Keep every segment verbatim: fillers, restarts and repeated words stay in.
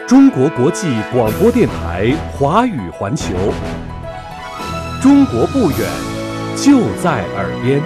中国国际广播电台华语环球，中国不远，就在耳边。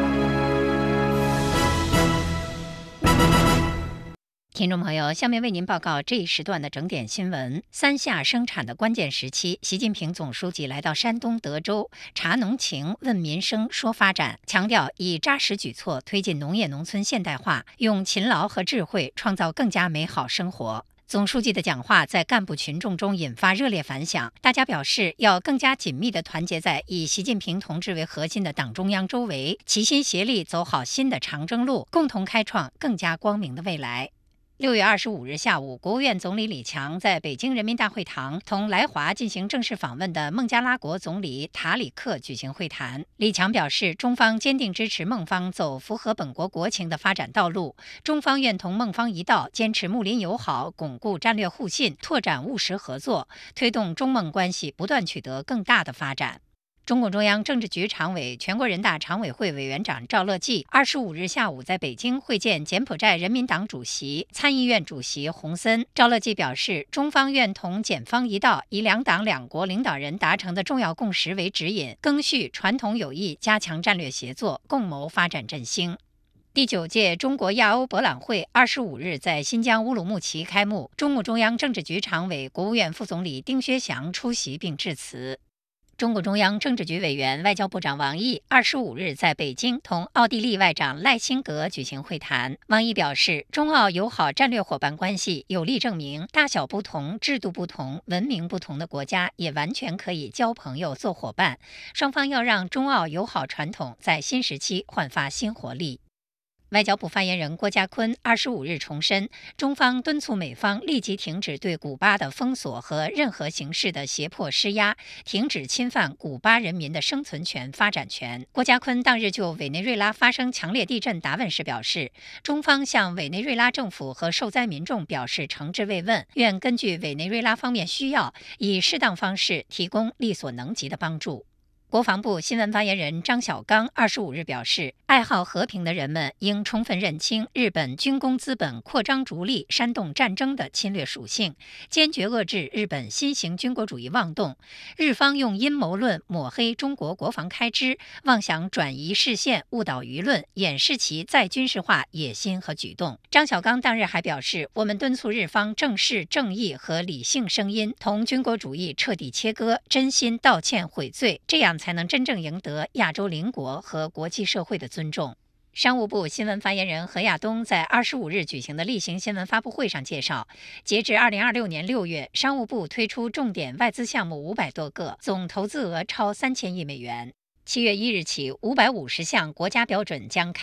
听众朋友，下面为您报告这一时段的整点新闻。三下生产的关键时期，习近平总书记来到山东德州，察农情、问民生、说发展，强调以扎实举措推进农业农村现代化，用勤劳和智慧创造更加美好生活。总书记的讲话在干部群众中引发热烈反响，大家表示要更加紧密地团结在以习近平同志为核心的党中央周围，齐心协力走好新的长征路，共同开创更加光明的未来。六月二十五日下午，国务院总理李强在北京人民大会堂同来华进行正式访问的孟加拉国总理塔里克举行会谈。李强表示，中方坚定支持孟方走符合本国国情的发展道路，中方愿同孟方一道，坚持睦邻友好，巩固战略互信，拓展务实合作，推动中孟关系不断取得更大的发展。中共中央政治局常委、全国人大常委会委员长赵乐际二十五日下午在北京会见柬埔寨人民党主席、参议院主席洪森。赵乐际表示，中方愿同柬方一道，以两党两国领导人达成的重要共识为指引，赓续传统友谊，加强战略协作，共谋发展振兴。第九届中国亚欧博览会二十五日在新疆乌鲁木齐开幕，中共中央政治局常委、国务院副总理丁薛祥出席并致辞。中共中央政治局委员、外交部长王毅二十五日在北京同奥地利外长赖辛格举行会谈。王毅表示，中澳友好战略伙伴关系有力证明，大小不同、制度不同、文明不同的国家也完全可以交朋友、做伙伴。双方要让中澳友好传统在新时期焕发新活力。外交部发言人郭家坤二十五日重申，中方敦促美方立即停止对古巴的封锁和任何形式的胁迫施压，停止侵犯古巴人民的生存权、发展权。郭家坤当日就委内瑞拉发生强烈地震答问时表示，中方向委内瑞拉政府和受灾民众表示诚挚慰问，愿根据委内瑞拉方面需要，以适当方式提供力所能及的帮助。国防部新闻发言人张小刚二十五日表示，爱好和平的人们应充分认清日本军工资本扩张逐利、煽动战争的侵略属性，坚决遏制日本新型军国主义妄动。日方用阴谋论抹黑中国国防开支，妄想转移视线、误导舆论，掩饰其再军事化野心和举动。张小刚当日还表示，我们敦促日方正视正义和理性声音，同军国主义彻底切割，真心道歉悔罪，这样才能真正赢得亚洲邻国和国际社会的尊重。商务部新闻发言人何亚东在二十五日举行的例行新闻发布会上介绍，截至二零二六年六月，商务部推出重点外资项目五百多个，总投资额超三千亿美元。七月一日起，五百五十项国家标准将开